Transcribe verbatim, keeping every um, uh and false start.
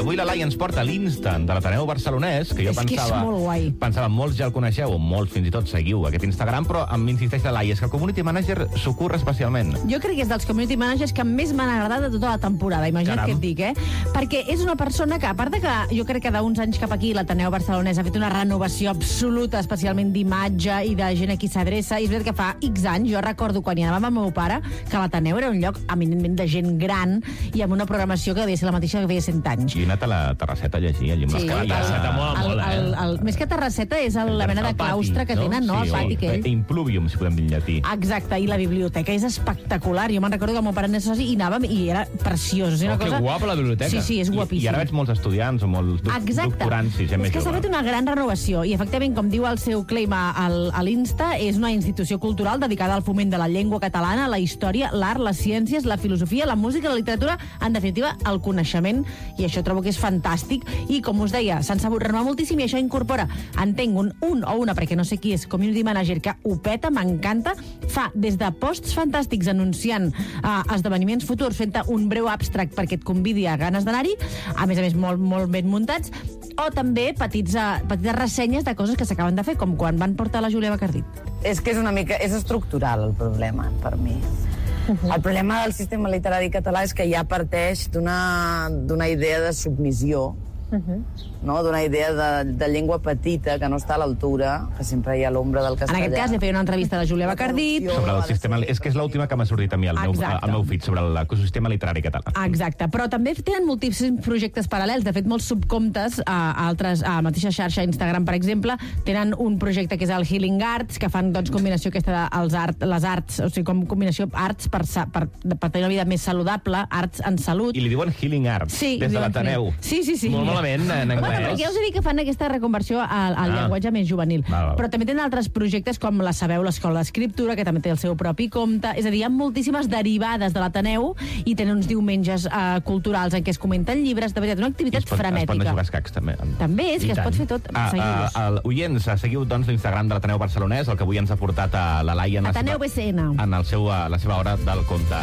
avui la Laia ens porta l'Instant de l'Ateneu Barcelonès, que jo és pensava... que és molt guai. Pensava, molts ja el coneixeu, o molts fins i tot seguiu aquest Instagram, però em insisteix la Laia, és que el Community Manager s'ho curra especialment. Jo crec que és dels community managers que més m'han agradat de tota la temporada, imagina't Caram. què et dic, eh? Perquè és una persona que, a part de que jo crec que d'uns anys cap aquí l'Ateneu Barcelonès ha fet una renovació absoluta, especialment d'imatge i de gent a qui s'adreça, i és veritat que fa X anys, jo recordo quan hi anàvem amb el meu pare, que l'Ateneu era un lloc eminentment de gent gran i amb una programació que devia ser la mateixa que feia cent anys. I he anat a la terrasseta a llegir, allà amb Sí, les el- cavalles. Terrasseta mola el, molt, eh? el, el, més que terrasseta és el, la mena de El pati, claustre que tenen, no? Sí, El pati o- aquell. Impluvium, si podem dir en llatí. Exacte, i la biblioteca és espectacular. Jo me'n recordo que el meu pare anés soci i anàvem i era preciós. O sigui, una Oh, que cosa... guapa la biblioteca. Sí, sí, és I, guapíssim. I ara veig molts estudiants o molts doc Exacte. doctorants i gent És més que s'ha jove. fet una gran renovació i, efectivament, com diu el seu claim al, a l'Insta, és una institució cultural dedicada al foment de la llengua catalana, la història, l'art, les ciències, la filosofia, la música, la literatura, en definitiva, el coneixement, i això trobo que és fantàstic. I, com us deia, s'han sabut renovar moltíssim i això incorpora, entenc, un, un o una, perquè no sé qui és, community manager, que ho peta, m'encanta, fa des de posts fantàstics anunciant uh, esdeveniments futurs, fent un breu abstract perquè et convidi a ganes d'anar-hi, a més a més molt, molt ben muntats, o també petits, uh, petites ressenyes de coses que s'acaben de fer, com quan van portar la Júlia Bacardí. És que és una mica... És estructural, el problema, per mi. Uh-huh. El problema del sistema literari català és que ja parteix d'una d'una idea de submissió, uh-huh. no? D'una idea de, de llengua petita que no està a l'altura, que sempre hi ha l'ombra del En castellà. aquest cas, li feia una entrevista a la Júlia Bacardí. Sobre el sistema... És que és l'última que m'ha sortit a mi al meu, Exacte. al meu feed, sobre l'ecosistema literari català. Exacte, però també tenen moltíssims projectes paral·lels. De fet, molts subcomptes a altres, a la mateixa xarxa Instagram, per exemple, tenen un projecte que és el Healing Arts, que fan doncs, combinació aquesta dels art, les arts, o sigui, com combinació arts per, sa- per, per tenir una vida més saludable, arts en salut. I li diuen Healing Arts, Sí, des de diuen l'Ateneu. Sí, sí, sí. Molt malament, en Bueno, anglès. perquè ja us he dit que fan aquesta reconversió al, al Ah. llenguatge més juvenil. Val, val. Però també tenen altres projectes com la Sabeu, l'Escola d'Escriptura, que també té el seu propi compte. És a dir, hi ha moltíssimes derivades de l'Ateneu i tenen uns diumenges uh, culturals en què es comenten llibres. De veritat, una I activitat es pot, es pot anar a frenètica. jugar a escacs, també. També és I que es tant. pot fer tot. Ah, Seguiu-los. ah, el, oients, seguiu doncs l'Instagram de l'Ateneu Barcelonès, el que avui ens ha portat a la Laia en, la Ateneu seva, B C N. en el seu, a la seva hora del conte.